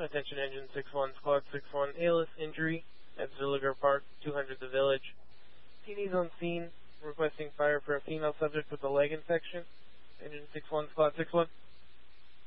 Attention Engine 6-1, Squad 6-1, ALS injury at Villiger Park, 200 The Village. TD's on scene, requesting fire for a female subject with a leg infection. Engine 6-1, Squad 6-1.